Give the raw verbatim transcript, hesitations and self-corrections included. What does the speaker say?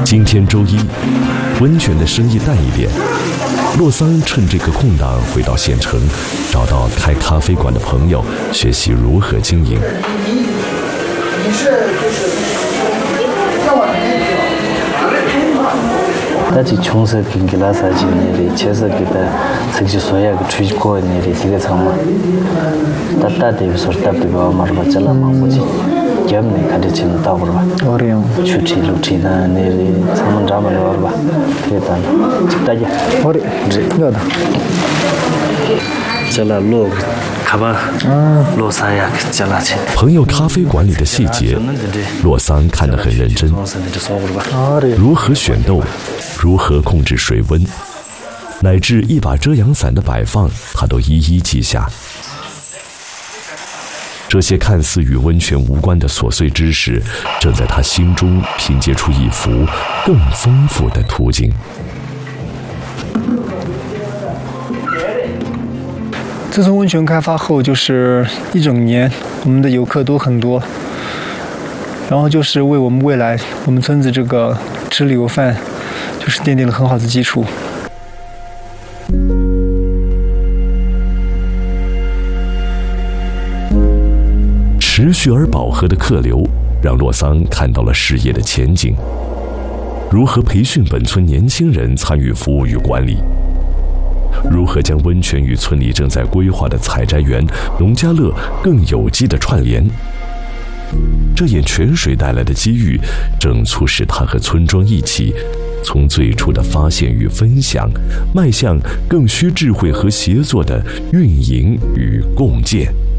今天周一，温泉的生意淡一点，洛桑趁这个空档回到县城，找到开咖啡馆的朋友，学习如何经营。 你是就是要往哪里走？ 다시 총서 긴기라 사진이 최소기다 즉시 소야가 추지고 내리 되게 참아 답답해 소답이가 말바잖아 마무지 겸네 가르치는 따버봐 어려요 추치로 치나 내리 참은 잡을 얼바 대단 집다지 어리 너다 잘로 가봐 로사야 잘라지 朋友咖啡馆里的细节，洛桑看得很认真，如何选豆，如何控制水温，乃至一把遮阳伞的摆放，他都一一记下。这些看似与温泉无关的琐碎知识，正在他心中拼接出一幅更丰富的图景。 自从温泉开发后，就是一整年，我们的游客都很多，然后就是为我们未来我们村子这个吃旅游饭，就是奠定了很好的基础。 持续而饱和的客流，让洛桑看到了事业的前景。如何培训本村年轻人参与服务与管理？如何将温泉与村里正在规划的采摘园、农家乐更有机的串联？这眼泉水带来的机遇，正促使他和村庄一起，从最初的发现与分享，迈向更需智慧和协作的运营与共建。